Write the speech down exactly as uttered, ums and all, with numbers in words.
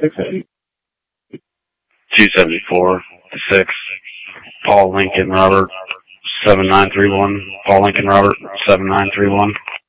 six eight. two seventy-four, six, Paul Lincoln Robert, seven nine three one, Paul Lincoln Robert, seven nine three one.